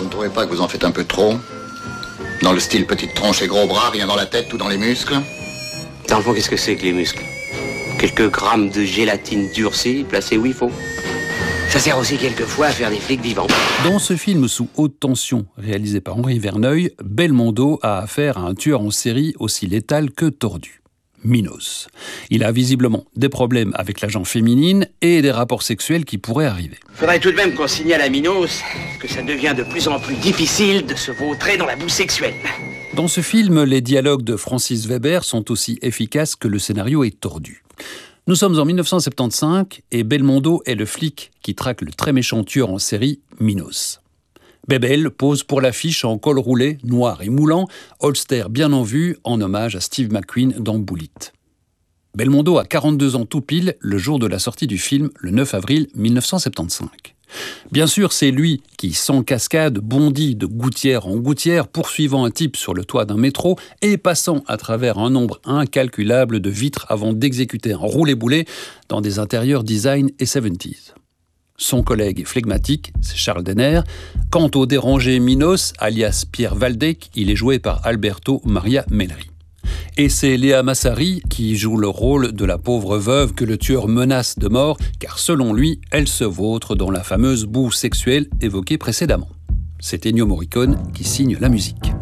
Vous ne trouvez pas que vous en faites un peu trop? Dans le style petite tronche et gros bras, rien dans la tête, tout dans les muscles? Dans le fond, qu'est-ce que c'est que les muscles? Quelques grammes de gélatine durcie placés où il faut. Ça sert aussi quelquefois à faire des flics vivants. Dans ce film sous haute tension, réalisé par Henri Verneuil, Belmondo a affaire à un tueur en série aussi létal que tordu. Minos. Il a visiblement des problèmes avec l'agent féminine et des rapports sexuels qui pourraient arriver. Faudrait tout de même qu'on signale à Minos que ça devient de plus en plus difficile de se vautrer dans la boue sexuelle. Dans ce film, les dialogues de Francis Weber sont aussi efficaces que le scénario est tordu. Nous sommes en 1975 et Belmondo est le flic qui traque le très méchant tueur en série Minos. Bebel pose pour l'affiche en col roulé, noir et moulant, holster bien en vue, en hommage à Steve McQueen dans Bullitt. Belmondo a 42 ans tout pile le jour de la sortie du film, le 9 avril 1975. Bien sûr, c'est lui qui, sans cascade, bondit de gouttière en gouttière, poursuivant un type sur le toit d'un métro et passant à travers un nombre incalculable de vitres avant d'exécuter un roulé-boulé dans des intérieurs design et 70s. Son collègue est flegmatique, c'est Charles Denner. Quant au dérangé Minos, alias Pierre Waldeck, il est joué par Alberto Maria Melri. Et c'est Léa Massari qui joue le rôle de la pauvre veuve que le tueur menace de mort, car selon lui, elle se vautre dans la fameuse boue sexuelle évoquée précédemment. C'est Ennio Morricone qui signe la musique.